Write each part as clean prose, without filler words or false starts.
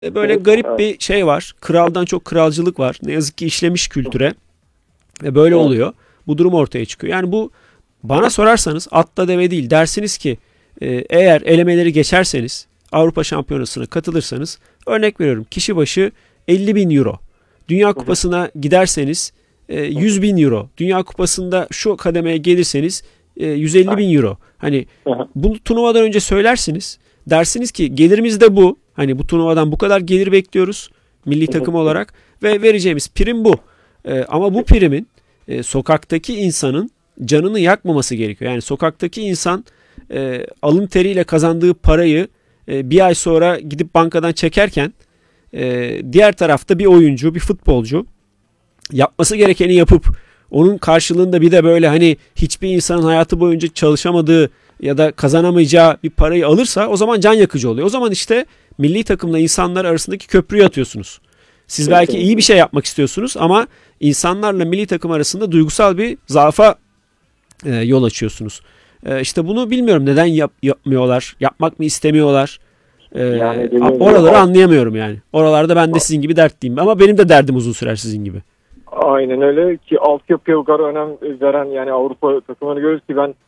Böyle Evet, garip evet, bir şey var. Kraldan çok kralcılık var. Ne yazık ki işlemiş kültüre ve böyle evet. oluyor. Bu durum ortaya çıkıyor. Yani bu, bana sorarsanız, atla deve değil. Dersiniz ki eğer elemeleri geçerseniz, Avrupa Şampiyonası'na katılırsanız, örnek veriyorum, kişi başı 50 bin euro. Dünya Hı hı, Kupası'na giderseniz hı hı, 100 bin euro. Dünya Kupası'nda şu kademeye gelirseniz 150 bin euro. Hani hı hı, bunu turnuvadan önce söylersiniz. Dersiniz ki gelirimiz de bu. Hani bu turnuvadan bu kadar gelir bekliyoruz milli hı hı, takım olarak ve vereceğimiz prim bu. Ama bu primin sokaktaki insanın canını yakmaması gerekiyor. Yani sokaktaki insan alın teriyle kazandığı parayı bir ay sonra gidip bankadan çekerken diğer tarafta bir oyuncu, bir futbolcu yapması gerekeni yapıp onun karşılığında bir de böyle hani hiçbir insanın hayatı boyunca çalışamadığı ya da kazanamayacağı bir parayı alırsa, o zaman can yakıcı oluyor. O zaman işte milli takımla insanlar arasındaki köprüyü atıyorsunuz. Siz belki iyi bir kesinlikle. şey yapmak istiyorsunuz ama insanlarla milli takım arasında duygusal bir zaafa yol açıyorsunuz. İşte bunu bilmiyorum, neden yapmıyorlar, yapmak mı istemiyorlar. Yani dediğiniz gibi Oraları anlayamıyorum yani. Oralarda ben de sizin gibi dertliyim ama benim de derdim uzun sürer sizin gibi. aynen öyle ki altyapıya o kadar önem veren yani Avrupa takımını görüyoruz ki ben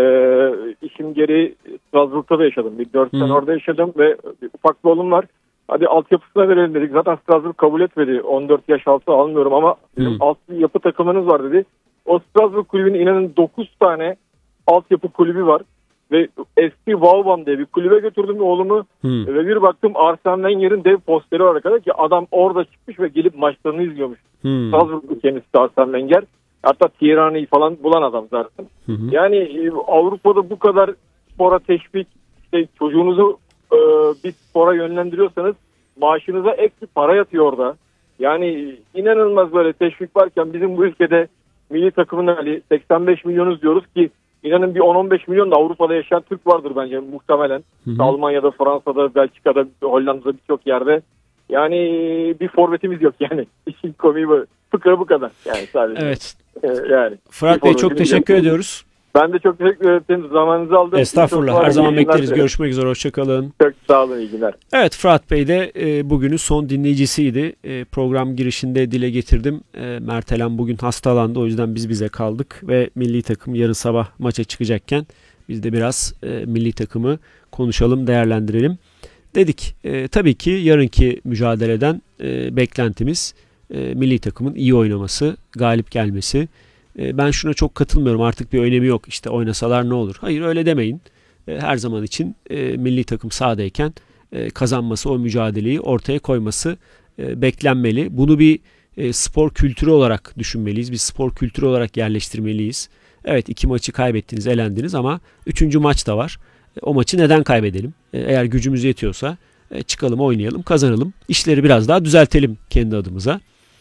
işim gereği Strasbourg'da da yaşadım. Bir 4 Hı sene hı. orada yaşadım ve bir ufak bir oğlum var. Hadi altyapısına verelim dedik. Zaten Strasbourg kabul etmedi. 14 yaş altı almıyorum ama bizim Hı. altyapı takımınız var dedi. O Strasbourg kulübünün inanın 9 tane altyapı kulübü var. Ve eski Vauban diye bir kulübe götürdüm oğlumu Hı. ve bir baktım Arsene Wenger'in dev posteri var arkada ki adam orada çıkmış ve gelip maçlarını izliyormuş. Hı. Strasbourg'lu kendisi de Arsene Wenger. Hatta Tierney'i falan bulan adam zaten. Hı hı. Yani Avrupa'da bu kadar spora teşvik, işte çocuğunuzu bir spora yönlendiriyorsanız maaşınıza ek bir para yatıyor orada. Yani inanılmaz böyle teşvik varken bizim bu ülkede milli takımın hali 85 milyonuz diyoruz ki inanın bir 10-15 milyon da Avrupa'da yaşayan Türk vardır bence muhtemelen. Hı İşte hı. Almanya'da, Fransa'da, Belçika'da, Hollanda'da birçok yerde. Yani bir forvetimiz yok yani. İşin komiği bu. Fıkra bu kadar yani sadece. Evet. Yani bir Fırat Bey, çok forvetimiz yok. teşekkür ediyoruz. Ben de çok teşekkür ederim. Zamanınızı aldım. İyi Estağfurullah. çalışmalar, Her iyi zaman yayınlar bekleriz. dilerim. Görüşmek üzere. Hoşçakalın. Çok sağ olun, iyi günler. Evet, Fırat Bey de bugünün son dinleyicisiydi. Program girişinde dile getirdim. Mert Elen bugün hastalandı. O yüzden biz bize kaldık ve milli takım yarın sabah maça çıkacakken biz de biraz milli takımı konuşalım, değerlendirelim dedik. Tabii ki yarınki mücadeleden beklentimiz milli takımın iyi oynaması, galip gelmesi. Ben şuna çok katılmıyorum. Artık bir önemi yok. İşte oynasalar ne olur? Hayır, öyle demeyin. Her zaman için milli takım sahadayken kazanması, o mücadeleyi ortaya koyması beklenmeli. Bunu bir spor kültürü olarak düşünmeliyiz. Bir spor kültürü olarak yerleştirmeliyiz. Evet, 2 maçı kaybettiniz, elendiniz ama 3. maç da var. O maçı neden kaybedelim? Eğer gücümüz yetiyorsa çıkalım, oynayalım, kazanalım. İşleri biraz daha düzeltelim kendi adımıza.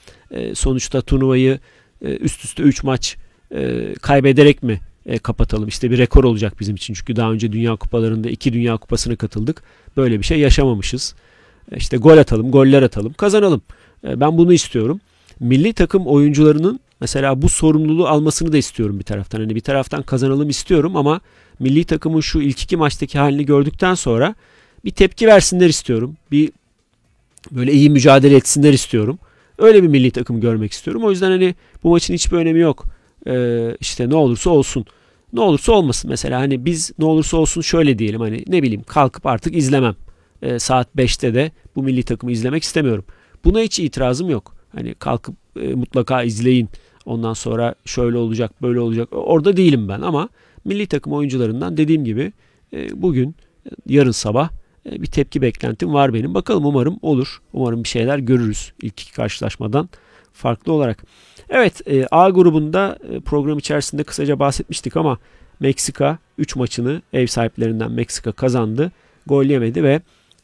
Sonuçta turnuvayı üst üste 3 maç kaybederek mi kapatalım? İşte bir rekor olacak bizim için. Çünkü daha önce Dünya Kupalarında 2 Dünya Kupası'na katıldık. Böyle bir şey yaşamamışız. İşte gol atalım, goller atalım, kazanalım. Ben bunu istiyorum. Milli takım oyuncularının mesela bu sorumluluğu almasını da istiyorum bir taraftan. Hani bir taraftan kazanalım istiyorum ama milli takımın şu ilk 2 maçtaki halini gördükten sonra bir tepki versinler istiyorum. Bir böyle iyi mücadele etsinler istiyorum. Öyle bir milli takım görmek istiyorum. O yüzden hani bu maçın hiçbir önemi yok. İşte ne olursa olsun. Ne olursa olmasın. Mesela hani biz ne olursa olsun şöyle diyelim, hani ne bileyim, kalkıp artık izlemem. Saat 5'te de bu milli takımı izlemek istemiyorum. Buna hiç itirazım yok. Hani kalkıp mutlaka izleyin. Ondan sonra şöyle olacak, böyle olacak. Orada değilim ben ama milli takım oyuncularından dediğim gibi bugün, yarın sabah bir tepki beklentim var benim. Bakalım, umarım olur. Umarım bir şeyler görürüz ilk 2 karşılaşmadan farklı olarak. Evet, A grubunda program içerisinde kısaca bahsetmiştik ama Meksika 3 maçını ev sahiplerinden Meksika kazandı. Gol yemedi ve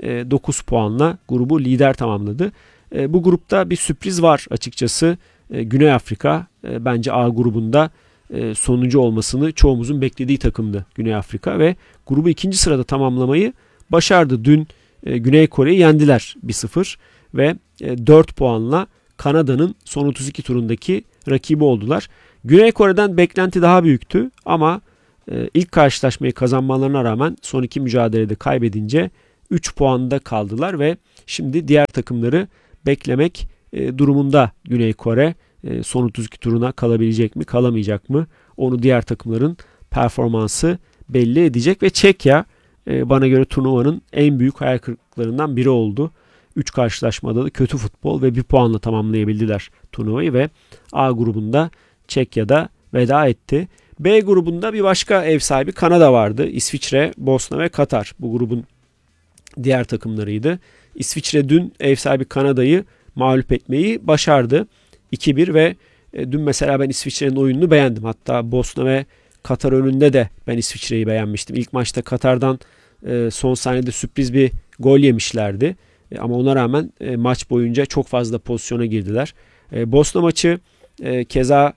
9 puanla grubu lider tamamladı. Bu grupta bir sürpriz var açıkçası. Güney Afrika bence A grubunda sonuncu olmasını çoğumuzun beklediği takımdı Güney Afrika ve grubu 2. sırada tamamlamayı başardı. Dün Güney Kore'yi yendiler 1-0 ve 4 puanla Kanada'nın son 32 turundaki rakibi oldular. Güney Kore'den beklenti daha büyüktü ama ilk karşılaşmayı kazanmalarına rağmen son 2 mücadelede kaybedince 3 puanda kaldılar ve Şimdi diğer takımları beklemek durumunda Güney Kore. Son 32 turuna kalabilecek mi, kalamayacak mı? Onu diğer takımların performansı belli edecek ve Çekya bana göre turnuvanın en büyük hayal kırıklıklarından biri oldu. 3 karşılaşmada da kötü futbol ve 1 puanla tamamlayabildiler turnuvayı ve A grubunda Çekya'da veda etti. B grubunda bir başka ev sahibi Kanada vardı. İsviçre, Bosna ve Katar bu grubun diğer takımlarıydı. İsviçre dün ev sahibi Kanada'yı mağlup etmeyi başardı. 2-1 ve dün mesela ben İsviçre'nin oyununu beğendim. Hatta Bosna ve Katar önünde de ben İsviçre'yi beğenmiştim. İlk maçta Katar'dan son saniyede sürpriz bir gol yemişlerdi. Ama ona rağmen maç boyunca çok fazla pozisyona girdiler. Bosna maçı keza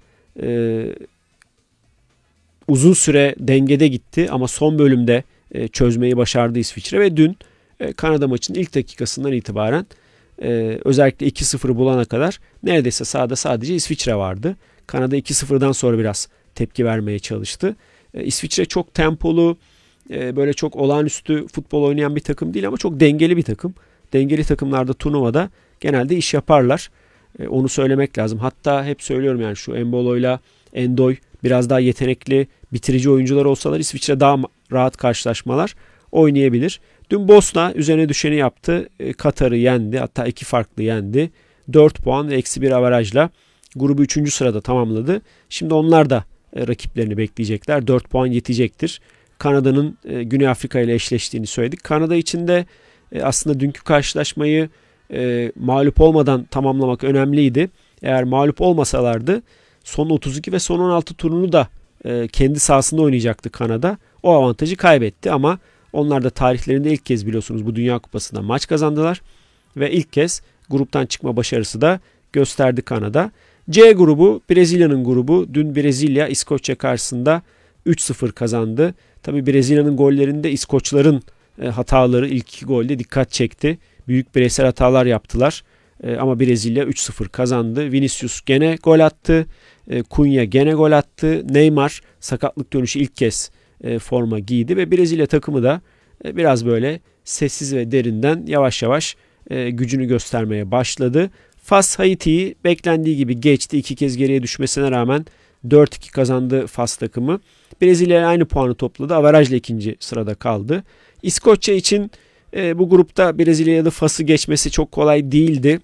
uzun süre dengede gitti ama son bölümde çözmeyi başardı İsviçre ve dün Kanada maçının ilk dakikasından itibaren özellikle 2-0'ı bulana kadar neredeyse sahada sadece İsviçre vardı. Kanada 2-0'dan sonra biraz tepki vermeye çalıştı. İsviçre çok tempolu, böyle çok olağanüstü futbol oynayan bir takım değil ama çok dengeli bir takım. Dengeli takımlarda turnuvada genelde iş yaparlar. Onu söylemek lazım. Hatta hep söylüyorum yani şu Embolo'yla Endoy biraz daha yetenekli bitirici oyuncular olsalar İsviçre daha rahat karşılaşmalar oynayabilir. Dün Bosna üzerine düşeni yaptı. Katar'ı yendi. Hatta 2 farklı yendi. 4 puan ve eksi 1 averajla grubu 3. sırada tamamladı. Şimdi onlar da rakiplerini bekleyecekler. 4 puan yetecektir. Kanada'nın Güney Afrika ile eşleştiğini söyledik. Kanada için de aslında dünkü karşılaşmayı mağlup olmadan tamamlamak önemliydi. Eğer mağlup olmasalardı son 32 ve son 16 turunu da kendi sahasında oynayacaktı Kanada. O avantajı kaybetti ama onlar da tarihlerinde ilk kez biliyorsunuz bu Dünya Kupası'nda maç kazandılar. Ve ilk kez gruptan çıkma başarısı da gösterdi Kanada. C grubu Brezilya'nın grubu. Dün Brezilya İskoçya karşısında 3-0 kazandı. Tabi Brezilya'nın gollerinde İskoçların hataları ilk 2 golde dikkat çekti. Büyük bireysel hatalar yaptılar. Ama Brezilya 3-0 kazandı. Vinicius gene gol attı. Cunha gene gol attı. Neymar sakatlık dönüşü ilk kez forma giydi ve Brezilya takımı da biraz böyle sessiz ve derinden yavaş yavaş gücünü göstermeye başladı. Fas Haiti'yi beklendiği gibi geçti. 2 kez geriye düşmesine rağmen 4-2 kazandı Fas takımı. Brezilya aynı puanı topladı. Averajla 2. sırada kaldı. İskoçya için bu grupta Brezilya ya da Fas'ı geçmesi çok kolay değildi.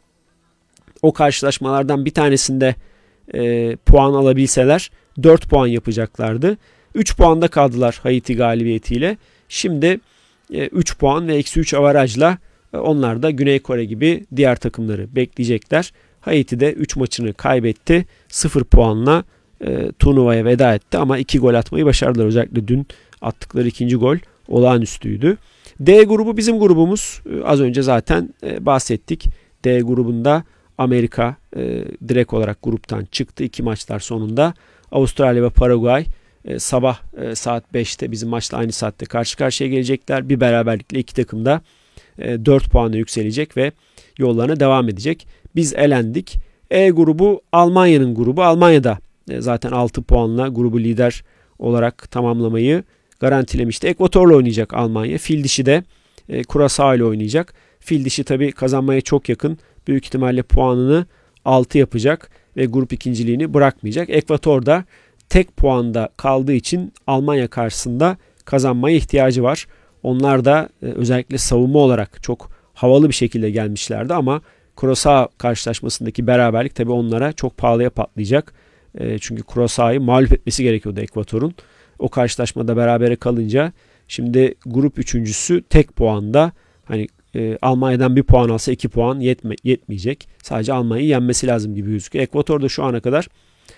O karşılaşmalardan bir tanesinde puan alabilseler 4 puan yapacaklardı. 3 puanda kaldılar Haiti galibiyetiyle. Şimdi 3 puan ve eksi 3 averajla onlar da Güney Kore gibi diğer takımları bekleyecekler. Haiti de 3 maçını kaybetti. 0 puanla turnuvaya veda etti ama 2 gol atmayı başardılar. Özellikle dün attıkları 2. gol olağanüstüydü. D grubu bizim grubumuz. Az önce zaten bahsettik. D grubunda Amerika direkt olarak gruptan çıktı. 2 maçlar sonunda. Avustralya ve Paraguay sabah saat 5'te bizim maçla aynı saatte karşı karşıya gelecekler. Bir beraberlikle 2 takım da 4 puanla yükselecek ve yollarına devam edecek. Biz elendik. E grubu Almanya'nın grubu. Almanya'da zaten 6 puanla grubu lider olarak tamamlamayı garantilemişti. Ekvator'la oynayacak Almanya. Fil dişi de Curaçao ile oynayacak. Fil dişi tabii kazanmaya çok yakın. Büyük ihtimalle puanını 6 yapacak ve grup ikinciliğini bırakmayacak. Ekvator da tek puanda kaldığı için Almanya karşısında kazanmaya ihtiyacı var. Onlar da özellikle savunma olarak çok havalı bir şekilde gelmişlerdi ama Curaçao karşılaşmasındaki beraberlik tabii onlara çok pahalıya patlayacak. Çünkü Curaçao'yu mağlup etmesi gerekiyordu Ekvator'un. O karşılaşmada berabere kalınca şimdi grup üçüncüsü tek puanda, hani Almanya'dan bir puan alsa 2 puan yetmeyecek. Sadece Almanya'yı yenmesi lazım gibi gözüküyor. Ekvator da şu ana kadar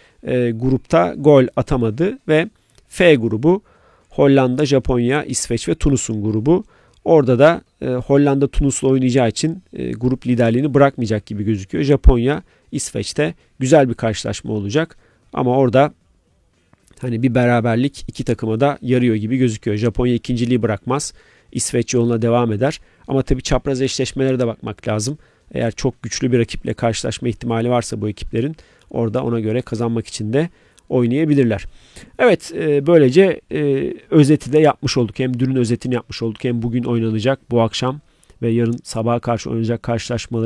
grupta gol atamadı ve F grubu Hollanda, Japonya, İsveç ve Tunus'un grubu. Orada da Hollanda Tunus'la oynayacağı için grup liderliğini bırakmayacak gibi gözüküyor. Japonya, İsveç'te güzel bir karşılaşma olacak. Ama orada hani bir beraberlik iki takıma da yarıyor gibi gözüküyor. Japonya ikinciliği bırakmaz. İsveç yoluna devam eder. Ama tabii çapraz eşleşmelere de bakmak lazım. Eğer çok güçlü bir rakiple karşılaşma ihtimali varsa bu ekiplerin orada ona göre kazanmak için de oynayabilirler. Evet, böylece özeti de yapmış olduk. Hem dünün özetini yapmış olduk hem bugün oynanacak bu akşam ve yarın sabaha karşı oynayacak karşılaşmaları